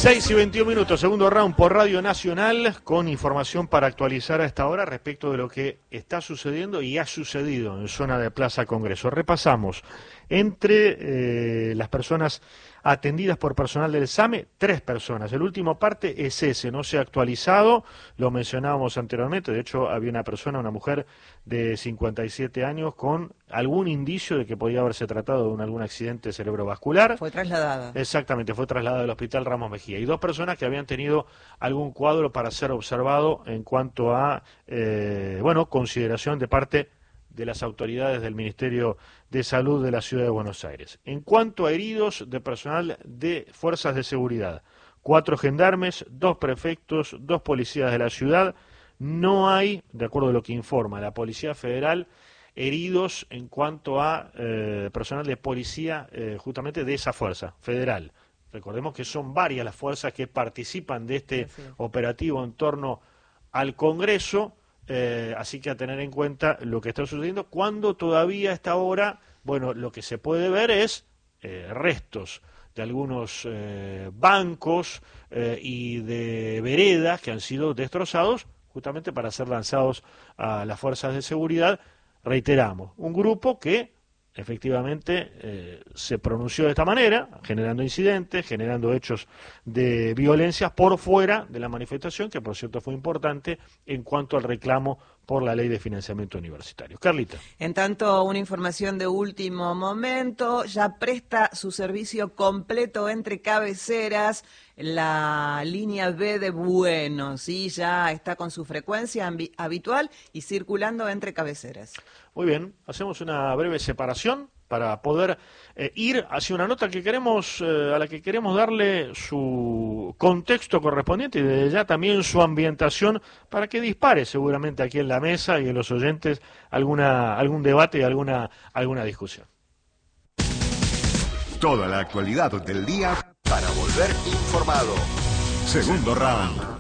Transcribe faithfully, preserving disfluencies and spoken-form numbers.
seis y veintiún minutos, segundo round por Radio Nacional, con información para actualizar a esta hora respecto de lo que está sucediendo y ha sucedido en zona de Plaza Congreso. Repasamos, entre eh, las personas atendidas por personal del SAME, tres personas. El último parte es ese, no se ha actualizado, lo mencionábamos anteriormente, de hecho había una persona, una mujer de cincuenta y siete años con algún indicio de que podía haberse tratado de un, algún accidente cerebrovascular. Fue trasladada. Exactamente, fue trasladada al Hospital Ramos Mejía. Y dos personas que habían tenido algún cuadro para ser observado en cuanto a, eh, bueno, consideración de parte de las autoridades del Ministerio de Salud de la Ciudad de Buenos Aires. En cuanto a heridos de personal de fuerzas de seguridad, cuatro gendarmes, dos prefectos, dos policías de la ciudad. No hay, de acuerdo a lo que informa la Policía Federal, heridos en cuanto a eh, personal de policía eh, justamente de esa fuerza federal. Recordemos que son varias las fuerzas que participan de este sí, sí. operativo en torno al Congreso. Eh, así que a tener en cuenta lo que está sucediendo, cuando todavía a esta hora, bueno, lo que se puede ver es eh, restos de algunos eh, bancos eh, y de veredas que han sido destrozados justamente para ser lanzados a las fuerzas de seguridad. Reiteramos, un grupo que efectivamente eh, se pronunció de esta manera, generando incidentes, generando hechos de violencia por fuera de la manifestación, que por cierto fue importante en cuanto al reclamo por la ley de financiamiento universitario. Carlita. En tanto, una información de último momento, ya presta su servicio completo entre cabeceras la línea B de Bueno, ¿sí? Ya está con su frecuencia habitual y circulando entre cabeceras. Muy bien, hacemos una breve separación para poder eh, ir hacia una nota que queremos, eh, a la que queremos darle su contexto correspondiente y desde ya también su ambientación para que dispare seguramente aquí en la mesa y en los oyentes alguna algún debate y alguna alguna discusión. Toda la actualidad del día para volver informado. Segundo round.